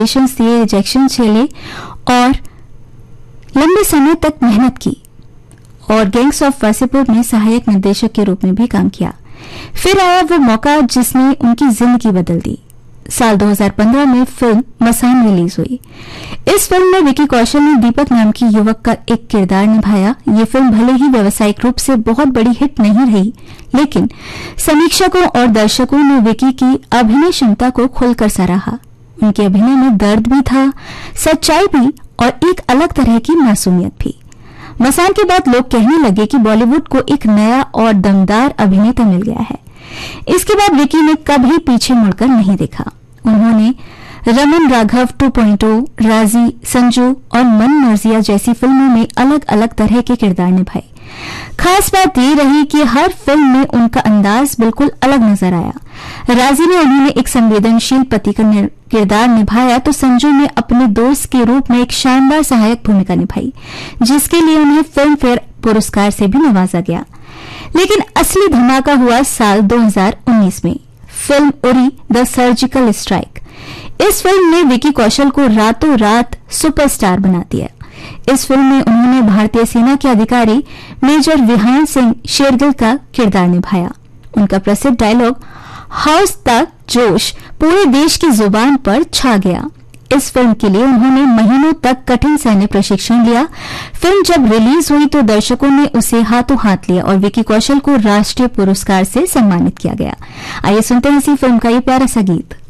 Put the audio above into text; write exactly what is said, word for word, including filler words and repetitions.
दिए, रिजेक्शन झेले और लंबे समय तक मेहनत की और गैंग्स ऑफ वासेपुर में सहायक निर्देशक के रूप में भी काम किया। फिर आया वो मौका जिसने उनकी जिंदगी बदल दी। साल दो हज़ार पंद्रह में फिल्म मसान रिलीज हुई। इस फिल्म में विकी कौशल ने दीपक नाम की युवक का एक किरदार निभाया। ये फिल्म भले ही व्यावसायिक रूप से बहुत बड़ी हिट नहीं रही, लेकिन समीक्षकों और दर्शकों ने विकी की अभिनय क्षमता को खुलकर सराहा। उनके अभिनय में दर्द भी था, सच्चाई भी और एक अलग तरह की मासूमियत भी। मसान के बाद लोग कहने लगे कि बॉलीवुड को एक नया और दमदार अभिनेता मिल गया है। इसके बाद विकी ने कभी पीछे मुड़कर नहीं देखा। उन्होंने रमन राघव टू पॉइंट ओ, राजी, संजू और मन मर्जिया जैसी फिल्मों में अलग अलग तरह के किरदार निभाए। खास बात ये रही कि हर फिल्म में उनका अंदाज बिल्कुल अलग नजर आया। राजी में उन्होंने एक संवेदनशील पति का किरदार निभाया, तो संजू ने अपने दोस्त के रूप में एक शानदार सहायक भूमिका निभाई, जिसके लिए उन्हें फिल्म फेयर पुरस्कार से भी नवाजा गया। लेकिन असली धमाका हुआ साल दो हज़ार उन्नीस में, film Uri the surgical strike. इस फिल्म ने विकी कौशल को रातों रात सुपरस्टार बना दिया। इस फिल्म में उन्होंने भारतीय सेना के अधिकारी मेजर विहान सिंह शेरगिल का किरदार निभाया। उनका प्रसिद्ध डायलॉग हाउस तक जोश पूरे देश की जुबान पर छा गया। इस फिल्म के लिए उन्होंने महीनों तक कठिन सैन्य प्रशिक्षण लिया। फिल्म जब रिलीज हुई तो दर्शकों ने उसे हाथों हाथ लिया और विकी कौशल को राष्ट्रीय पुरस्कार से सम्मानित किया गया। आइए सुनते हैं इसी फिल्म का ये प्यारा सा गीत।